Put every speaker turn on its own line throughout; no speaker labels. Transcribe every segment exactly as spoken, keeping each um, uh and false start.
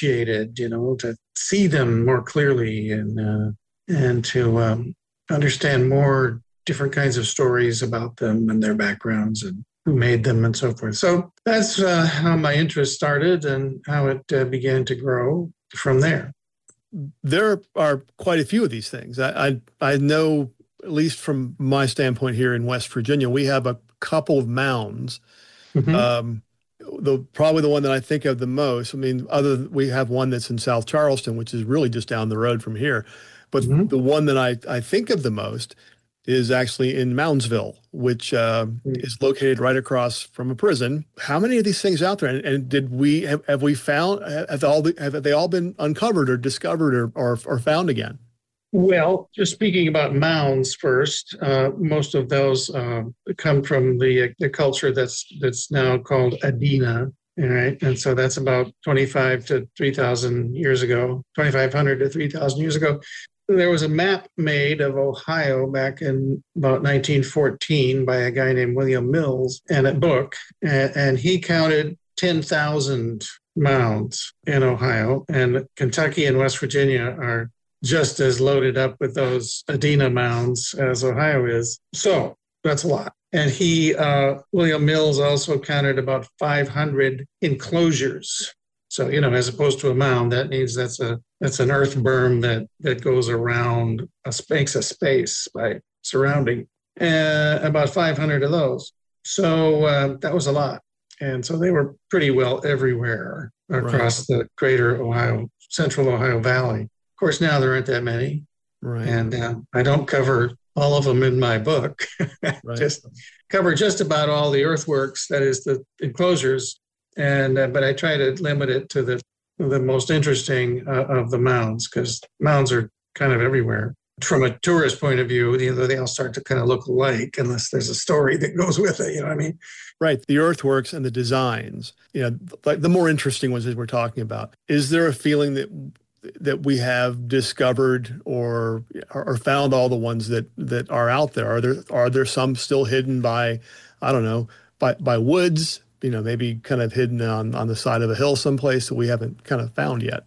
appreciated, you know, to see them more clearly and uh, and to um, understand more different kinds of stories about them and their backgrounds and who made them and so forth. So that's uh, how my interest started and how it uh, began to grow from there.
There are quite a few of these things. I, I I know, at least from my standpoint here in West Virginia, we have a couple of mounds. Mm-hmm. Um, the probably the one that I think of the most. I mean, other we have one that's in South Charleston, which is really just down the road from here. But mm-hmm. the one that I, I think of the most is actually in Moundsville, which uh, mm-hmm. is located right across from a prison. How many of these things out there? And, and did we have, have we found have all the, have they all been uncovered or discovered or or, or found again?
Well, just speaking about mounds first, uh, most of those uh, come from the the culture that's that's now called Adena, right? And so that's about twenty-five to three thousand years ago, twenty-five hundred to three thousand years ago. There was a map made of Ohio back in about nineteen fourteen by a guy named William Mills, and a book, and, and he counted ten thousand mounds in Ohio, and Kentucky and West Virginia are just as loaded up with those Adena mounds as Ohio is. So that's a lot. And he, uh, William Mills also counted about five hundred enclosures. So, you know, as opposed to a mound, that means that's a that's an earth berm that, that goes around, a, makes a space by surrounding, uh, about five hundred of those. So uh, that was a lot. And so they were pretty well everywhere across right. the greater Ohio, central Ohio Valley. Of course, now there aren't that many, right. and uh, I don't cover all of them in my book. Right. Just cover just about all the earthworks, that is the enclosures, and uh, but I try to limit it to the the most interesting uh, of the mounds, because mounds are kind of everywhere. From a tourist point of view, you know, they all start to kind of look alike unless there's a story that goes with it. You know what I mean?
Right. The earthworks and the designs, you know, like the more interesting ones that we're talking about. Is there a feeling that that we have discovered or or found all the ones that, that are out there? Are there are there some still hidden by, I don't know, by by woods, you know, maybe kind of hidden on, on the side of a hill someplace that we haven't kind of found yet?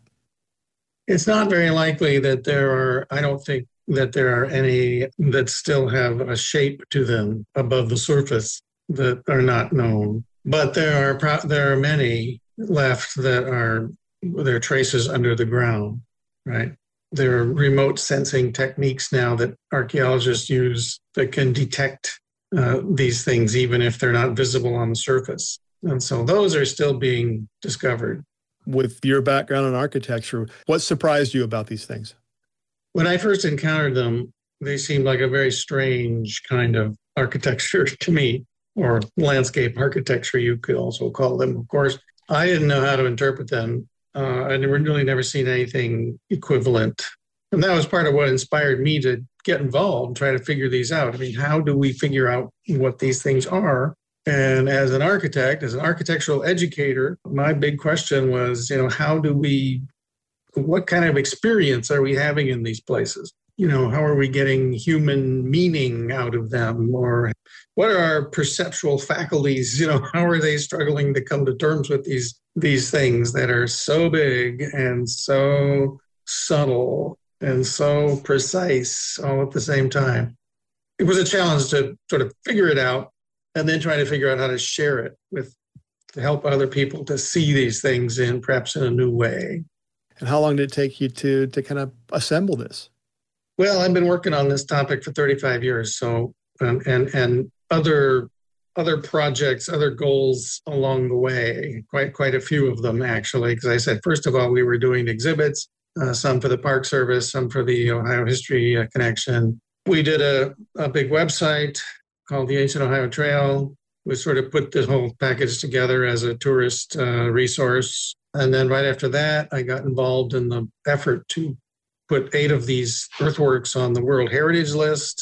It's not very likely that there are, I don't think that there are any that still have a shape to them above the surface that are not known. But there are there are many left that are there are traces under the ground, right? There are remote sensing techniques now that archaeologists use that can detect uh, these things, even if they're not visible on the surface. And so those are still being discovered.
With your background in architecture, what surprised you about these things?
When I first encountered them, they seemed like a very strange kind of architecture to me, or landscape architecture, you could also call them, of course. I didn't know how to interpret them. Uh, I'd really never seen anything equivalent. And that was part of what inspired me to get involved and try to figure these out. I mean, how do we figure out what these things are? And as an architect, as an architectural educator, my big question was, you know, how do we, what kind of experience are we having in these places? You know, how are we getting human meaning out of them? Or what are our perceptual faculties? You know, how are they struggling to come to terms with these these things that are so big and so subtle and so precise all at the same time? It was a challenge to sort of figure it out and then try to figure out how to share it with, to help other people to see these things in perhaps in a new way.
And how long did it take you to to kind of assemble this?
Well, I've been working on this topic for thirty-five years, so um, and and other other projects, other goals along the way, quite quite a few of them actually. Because I said, first of all, we were doing exhibits, uh, some for the Park Service, some for the Ohio History uh, Connection. We did a, a big website called the Ancient Ohio Trail. We sort of put this whole package together as a tourist uh, resource. And then right after that, I got involved in the effort to put eight of these earthworks on the World Heritage List.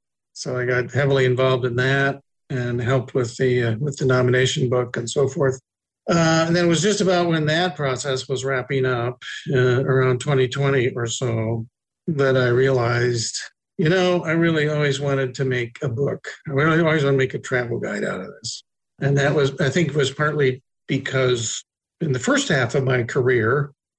So I got heavily involved in that and helped with the uh, with the nomination book and so forth. Uh, and then it was just about when that process was wrapping up, uh, around twenty twenty or so, that I realized, you know, I really always wanted to make a book. I really always want to make a travel guide out of this. And that was, I think, was partly because in the first half of my career,